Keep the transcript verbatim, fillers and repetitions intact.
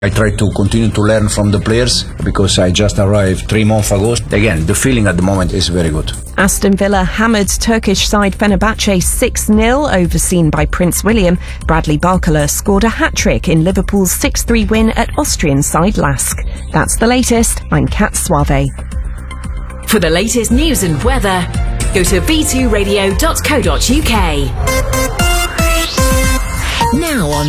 I try to continue to learn from the players because I just arrived three months ago. Again, the feeling at the moment is very good. Aston Villa hammered Turkish side Fenerbahce six nil, overseen by Prince William. Bradley Barcola scored a hat-trick in Liverpool's six three win at Austrian side Lask. That's the latest. I'm Kat Suave. For the latest news and weather, go to v two radio dot co dot uk. Now on